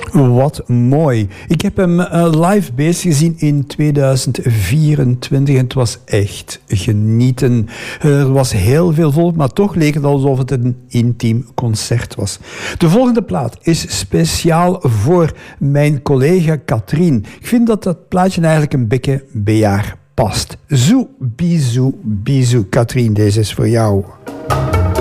Wat mooi. Ik heb hem live bezig gezien in 2024 en het was echt genieten. Er was heel veel volk, maar toch leek het alsof het een intiem concert was. De volgende plaat is speciaal voor mijn collega Katrien. Ik vind dat dat plaatje eigenlijk een beetje bij haar past. Zo, bisou, bisou. Katrien, deze is voor jou.